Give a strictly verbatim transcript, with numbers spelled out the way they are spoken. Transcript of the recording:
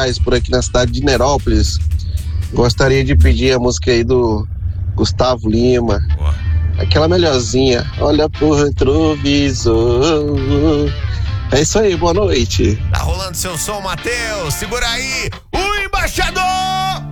Moraes, por aqui na cidade de Nerópolis. Gostaria de pedir a música aí do Gustavo Lima. Boa. Aquela melhorzinha. Olha pro retrovisor. É isso aí, boa noite. Tá rolando seu som, Matheus. Segura aí. O embaixador